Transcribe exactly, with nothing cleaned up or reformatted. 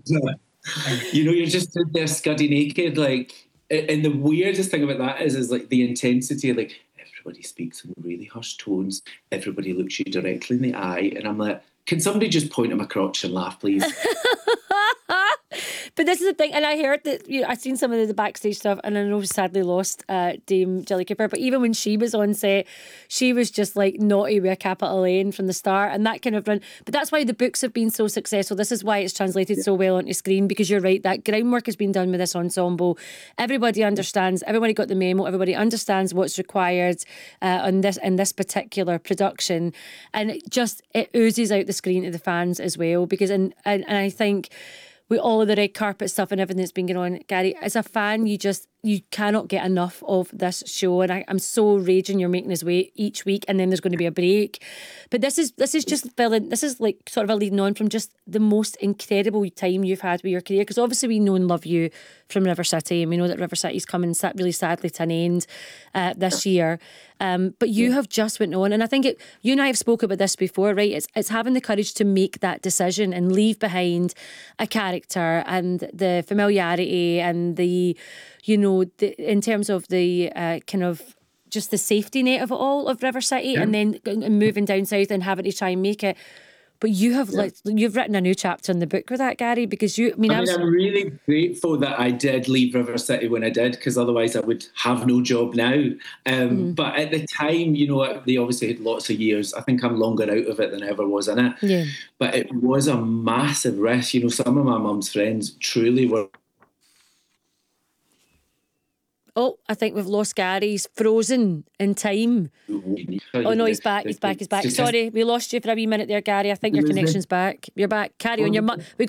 You know, you're just stood there scuddy naked, like, and the weirdest thing about that is, is like the intensity, like everybody speaks in really hushed tones, everybody looks you directly in the eye, and I'm like, can somebody just point at my crotch and laugh, please? But this is the thing, and I heard that, you know, I've seen some of the backstage stuff, and I know we sadly lost uh, Dame Gilly Cooper, but even when she was on set, she was just like naughty with a capital A from the start, and that kind of run. But that's why the books have been so successful. This is why it's translated yeah. so well onto screen, because you're right, that groundwork has been done with this ensemble. Everybody understands, everybody got the memo, everybody understands what's required uh, on this in this particular production, and it just it oozes out the screen to the fans as well. Because and and, and I think, with all of the red carpet stuff and everything that's been going on, Gary, as a fan, you just, you cannot get enough of this show. And I, I'm so raging you're making this way each week, and then there's going to be a break. But this is this is just filling, this is like sort of a leading on from just the most incredible time you've had with your career. Because obviously we know and love you from River City, and we know that River City's coming really sadly to an end uh, this year. Um, but you have just went on, and I think it, you and I have spoken about this before, right? It's it's having the courage to make that decision and leave behind a character and the familiarity and the, you know, the, in terms of the uh, kind of just the safety net of it all of River City, yeah. and then and moving down south and having to try and make it. But you have yeah. like you've written a new chapter in the book with that, Gary, because you. I mean, I mean, I'm really grateful that I did leave River City when I did, because otherwise I would have no job now. Um, mm. But at the time, you know, they obviously had lots of years. I think I'm longer out of it than I ever was in it. Yeah. But it was a massive risk. You know, some of my mum's friends truly were. Oh, I think we've lost Gary. He's frozen in time. Oh, no, he's back. He's back. He's back. Sorry, we lost you for a wee minute there, Gary. I think your connection's back. You're back. Carry on. Your mu- we